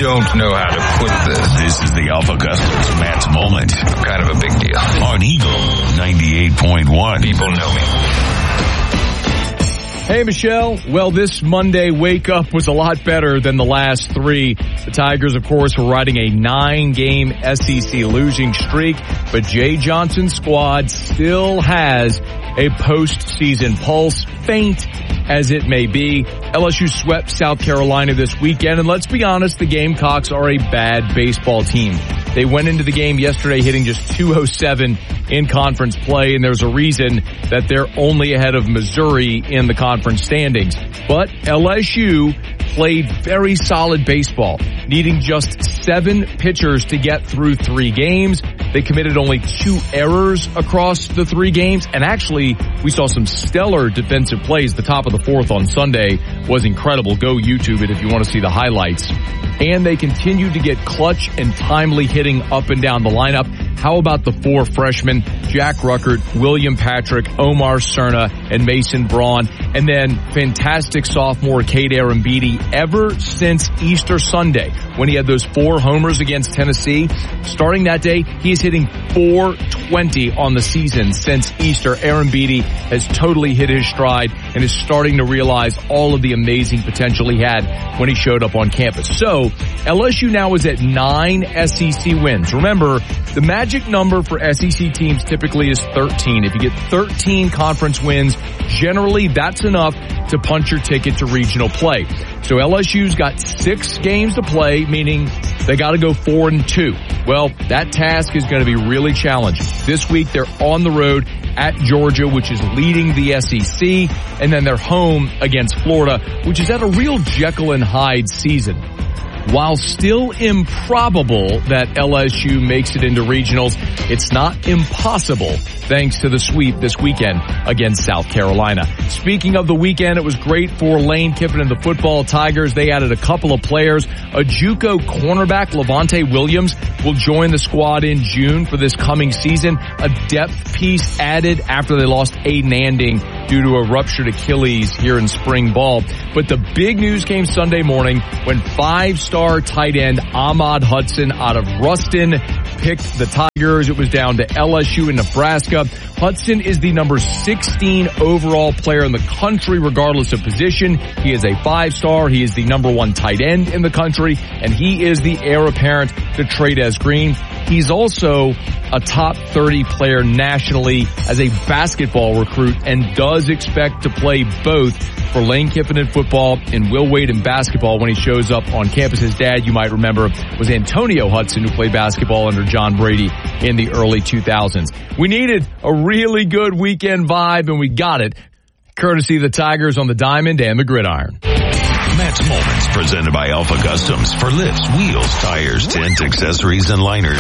don't know how to put this. This is the Alpha Customs Matt's Moment. Kind of a big deal. On Eagle 98.1. People know me. Hey, Michelle. Well, this Monday wake-up was a lot better than the last three. The Tigers, of course, were riding a 9-game SEC losing streak, but Jay Johnson's squad still has a postseason pulse, faint as it may be. LSU swept South Carolina this weekend, and let's be honest, the Gamecocks are a bad baseball team. They went into the game yesterday hitting just .207 in conference play, and there's a reason that they're only ahead of Missouri in the conference standings. But LSU played very solid baseball, needing just 7 pitchers to get through 3 games. They committed only 2 errors across the 3 games, and actually we saw some stellar defensive plays. The top of the 4th on Sunday was incredible. Go YouTube it if you want to see the highlights. And they continued to get clutch and timely hitting up and down the lineup. How about the 4 freshmen, Jack Ruckert, William Patrick, Omar Cerna, and Mason Braun, and then fantastic sophomore Cade Arambidi ever since Easter Sunday when he had those 4 homers against Tennessee. Starting that day, he is hitting .420 on the season since Easter. Arambidi has totally hit his stride and is starting to realize all of the amazing potential he had when he showed up on campus. So LSU now is at 9 SEC wins. Remember, the magic number for SEC teams typically is 13. If you get 13 conference wins, generally that's enough to punch your ticket to regional play. So LSU's got 6 games to play, meaning they got to go 4-2. Well, that task is going to be really challenging. This week they're on the road at Georgia, which is leading the SEC, and then they're home against Florida, which is at a real Jekyll and Hyde season. While still improbable that LSU makes it into regionals, it's not impossible thanks to the sweep this weekend against South Carolina. Speaking of the weekend, it was great for Lane Kiffin and the football Tigers. They added a couple of players. A JUCO cornerback, Levante Williams, will join the squad in June for this coming season. A depth piece added after they lost Aiden Anding due to a ruptured Achilles here in spring ball. But the big news came Sunday morning when 5-star tight end Ahmad Hudson out of Ruston picked the Tigers. It was down to LSU and Nebraska. Hudson is the number 16 overall player in the country, regardless of position. He is a 5-star. He is the number 1 tight end in the country, and he is the heir apparent to Trey'Dez Green. He's also a top 30 player nationally as a basketball recruit and does expect to play both for Lane Kiffin in football and Will Wade in basketball when he shows up on campus. His dad, you might remember, was Antonio Hudson, who played basketball under John Brady in the early 2000s. We needed a really good weekend vibe, and we got it, courtesy of the Tigers on the diamond and the gridiron. Matt's Moments, presented by Alpha Customs for lifts, wheels, tires, tents, accessories, and liners.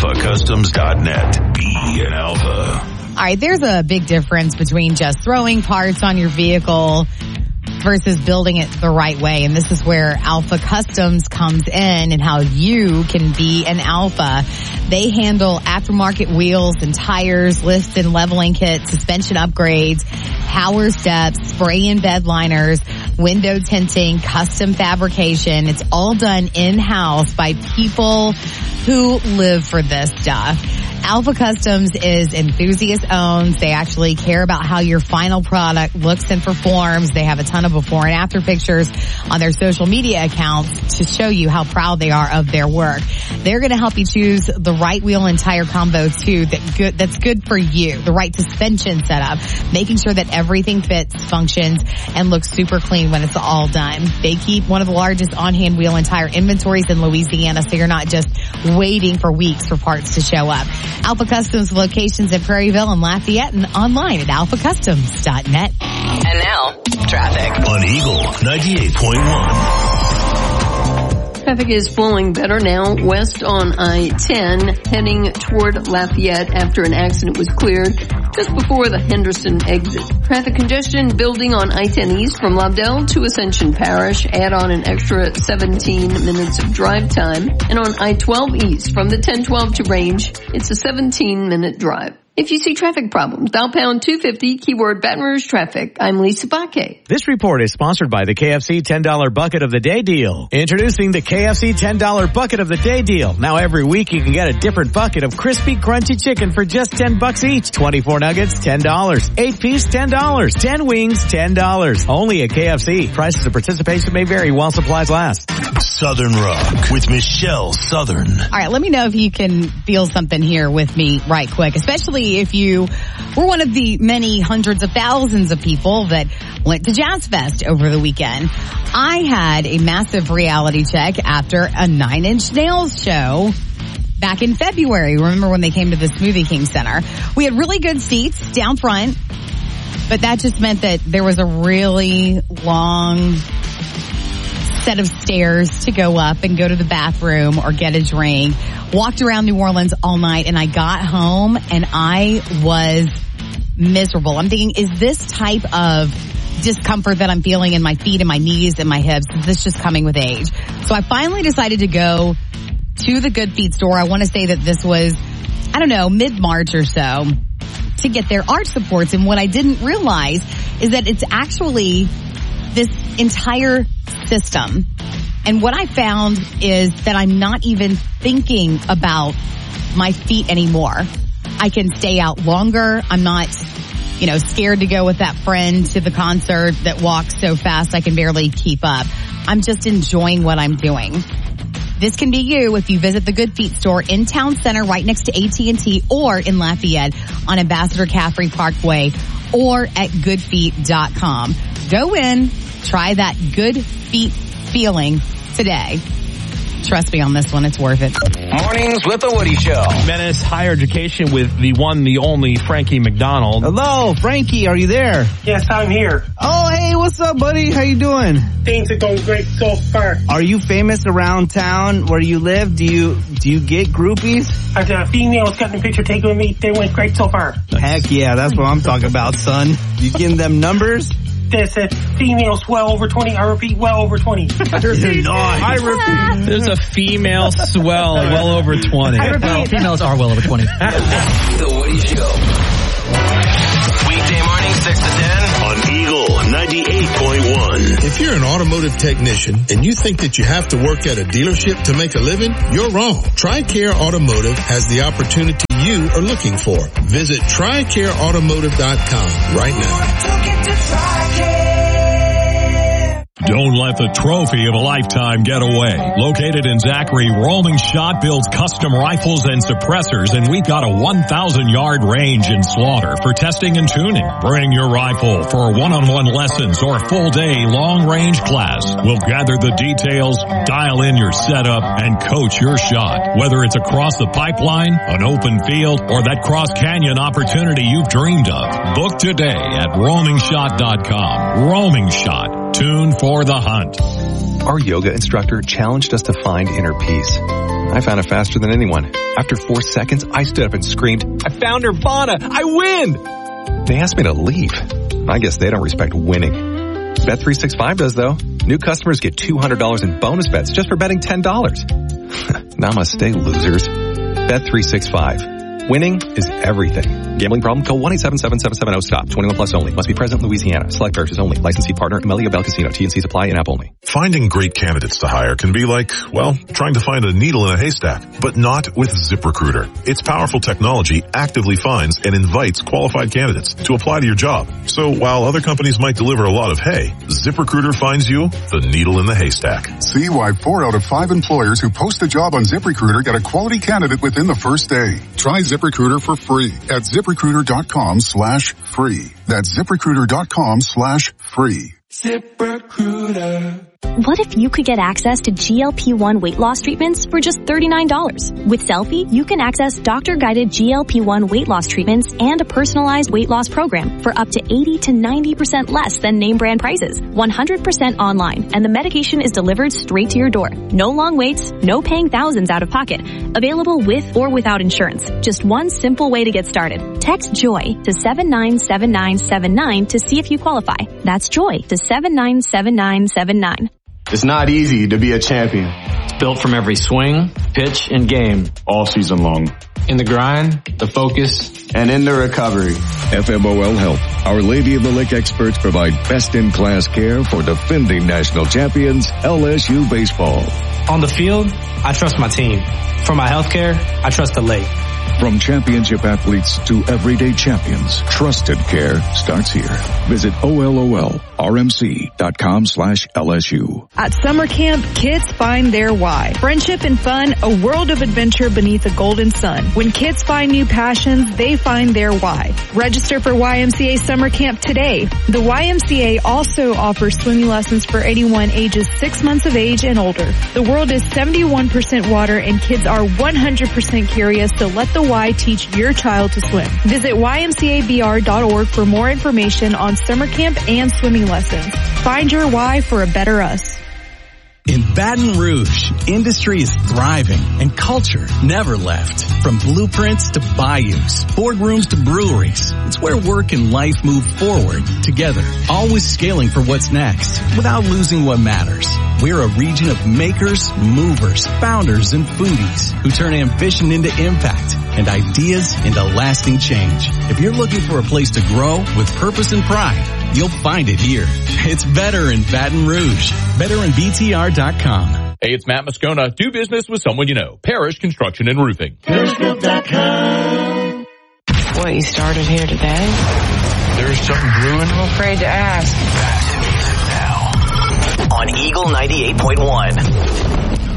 AlphaCustoms.net. Be an Alpha. All right, there's a big difference between just throwing parts on your vehicle versus building it the right way. And this is where Alpha Customs comes in and how you can be an Alpha. They handle aftermarket wheels and tires, lift and leveling kits, suspension upgrades, power steps, spray and bed liners, window tinting, custom fabrication. It's all done in-house by people who live for this stuff. Alpha Customs is enthusiast owned. They actually care about how your final product looks and performs. They have a ton of before and after pictures on their social media accounts to show you how proud they are of their work. They're going to help you choose the right wheel and tire combo too that's good for you. The right suspension setup, making sure that everything fits, functions, and looks super clean when it's all done. They keep one of the largest on-hand wheel and tire inventories in Louisiana, so you're not just waiting for weeks for parts to show up. Alpha Customs locations in Prairieville and Lafayette, and online at alphacustoms.net. And now, traffic. On Eagle 98.1. Traffic is flowing better now west on I-10, heading toward Lafayette after an accident was cleared just before the Henderson exit. Traffic congestion building on I-10 East from Lobdell to Ascension Parish. Add on an extra 17 minutes of drive time. And on I-12 East from the 1012 to Range, it's a 17-minute drive. if you see traffic problems. Dial pound 250, keyword Baton Rouge traffic. I'm Lisa Baque. This report is sponsored by the KFC $10 Bucket of the Day deal. Introducing the KFC $10 Bucket of the Day deal. Now every week you can get a different bucket of crispy, crunchy chicken for just $10 each. 24 nuggets, $10. 8-piece, $10. 10 wings, $10. Only at KFC. Prices and participation may vary while supplies last. Southern Rock with Michelle Southern. All right, let me know if you can feel something here with me right quick, especially if you were one of the many hundreds of thousands of people that went to Jazz Fest over the weekend. I had a massive reality check after a 9 Inch Nails show back in February. Remember when they came to the Smoothie King Center? We had really good seats down front, but that just meant that there was a really long set of stairs to go up and go to the bathroom or get a drink. Walked around New Orleans all night, and I got home and I was miserable. I'm thinking, is this type of discomfort that I'm feeling in my feet and my knees and my hips, is this just coming with age? So I finally decided to go to the Good Feet store. I want to say that this was, I don't know, mid-March or so, to get their arch supports. And what I didn't realize is that it's actually this entire system. And what I found is that I'm not even thinking about my feet anymore. I can stay out longer. I'm not, scared to go with that friend to the concert that walks so fast I can barely keep up. I'm just enjoying what I'm doing. This can be you if you visit the Good Feet store in Town Center right next to AT&T, or in Lafayette on Ambassador Caffrey Parkway, or at goodfeet.com. Go in, try that Good Feet feeling today. Trust me on this one, it's worth it. Mornings with the Woody Show. Menace Higher Education with the one, the only Frankie McDonald. Hello, Frankie, are you there? Yes, I'm here. Oh, hey, what's up, buddy? How you doing? Things are going great so far. Are you famous around town where you live? Do you get groupies? The females got in a picture taken with me. They went great so far. Heck yeah, that's what I'm talking about, son. You getting them numbers? There's females well over 20. I repeat, well over 20. I repeat. There's a female swell well over 20. I repeat. Well, females are well over 20. The Woody Show. Weekday morning, 6 to 10. On Eagle 98.1. If you're an automotive technician and you think that you have to work at a dealership to make a living, you're wrong. TRICARE Automotive has the opportunity you are looking for. Visit TRICAREautomotive.com right now. Don't let the trophy of a lifetime get away. Located in Zachary, Rolling Shot builds custom rifles and suppressors, and we've got a 1,000-yard range in Slaughter for testing and tuning. Bring your rifle for one-on-one lessons or a full-day long-range class. We'll gather the details, dial in your setup, and coach your shot. Whether it's across the pipeline, an open field, or that cross-canyon opportunity you've dreamed of. Book today at roamingshot.com. Roaming Shot. Tune for the hunt. Our yoga instructor challenged us to find inner peace. I found it faster than anyone. After 4 seconds, I stood up and screamed, "I found Nirvana! I win!" They asked me to leave. I guess they don't respect winning. Bet365 does, though. New customers get $200 in bonus bets just for betting $10. Namaste, losers. Bet365. Winning is everything. Gambling problem? Call 1-877-770-STOP. 21 plus only. Must be present in Louisiana. Select purchase only. Licensee partner, Amelia Bell Casino. T&C supply and app only. Finding great candidates to hire can be like, trying to find a needle in a haystack. But not with ZipRecruiter. Its powerful technology actively finds and invites qualified candidates to apply to your job. So while other companies might deliver a lot of hay, ZipRecruiter finds you the needle in the haystack. See why 4 out of 5 employers who post a job on ZipRecruiter get a quality candidate within the first day. Try ZipRecruiter for free at ZipRecruiter.com/free. That's ZipRecruiter.com/free. ZipRecruiter. What if you could get access to GLP-1 weight loss treatments for just $39? With Selfie, you can access doctor-guided GLP-1 weight loss treatments and a personalized weight loss program for up to 80 to 90% less than name brand prices. 100% online, and the medication is delivered straight to your door. No long waits, no paying thousands out of pocket. Available with or without insurance. Just one simple way to get started. Text JOY to 797979 to see if you qualify. That's JOY to 797979. It's not easy to be a champion. It's built from every swing, pitch, and game. All season long. in the grind, the focus, and in the recovery. FMOL Health, Our Lady of the Lake experts provide best-in-class care for defending national champions LSU baseball. On the field, I trust my team. For my healthcare, I trust the Lake. From championship athletes to everyday champions, trusted care starts here. Visit OLOLRMC.com/LSU. At summer camp, kids find their why. Friendship and fun, a world of adventure beneath a golden sun. When kids find new passions, they find their why. Register for YMCA Summer Camp today. The YMCA also offers swimming lessons for anyone ages 6 months of age and older. The world is 71% water and kids are 100% curious, so let the Y teach your child to swim. Visit ymcabr.org for more information on summer camp and swimming lessons. Find your why for a better us. In Baton Rouge, industry is thriving and culture never left. From blueprints to bayous, boardrooms to breweries, it's where work and life move forward together, always scaling for what's next without losing what matters. We're a region of makers, movers, founders, and foodies who turn ambition into impact and ideas into lasting change. If you're looking for a place to grow with purpose and pride, you'll find it here. It's better in Baton Rouge. BetterInBTR.com. Hey, it's Matt Moscona. Do business with someone you know. Parish Construction and Roofing. ParishGroup.com. What, you started here today? There's something brewing. I'm afraid to ask. Back to music now on Eagle 98.1.